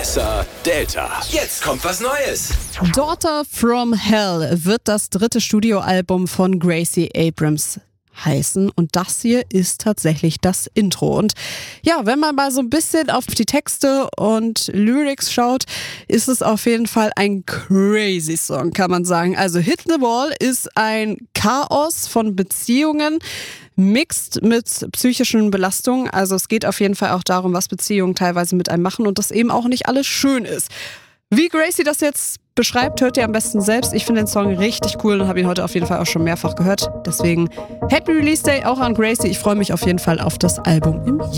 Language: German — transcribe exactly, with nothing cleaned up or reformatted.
Besser Delta. Jetzt kommt was Neues. Daughter from Hell wird das dritte Studioalbum von Gracie Abrams heißen und das hier ist tatsächlich das Intro. Und ja, wenn man mal so ein bisschen auf die Texte und Lyrics schaut, ist es auf jeden Fall ein crazy Song, kann man sagen. Also Hit the Wall ist ein Chaos von Beziehungen, mixed mit psychischen Belastungen. Also es geht auf jeden Fall auch darum, was Beziehungen teilweise mit einem machen und dass eben auch nicht alles schön ist. Wie Gracie das jetzt beschreibt, hört ihr am besten selbst. Ich finde den Song richtig cool und habe ihn heute auf jeden Fall auch schon mehrfach gehört. Deswegen Happy Release Day auch an Gracie. Ich freue mich auf jeden Fall auf das Album im